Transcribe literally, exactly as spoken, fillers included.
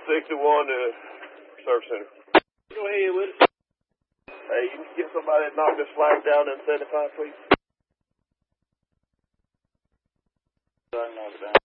sixty-one to Service Center. Go ahead with it. Hey, you can get somebody to knock this flag down in seventy-five, please? I can knock it down.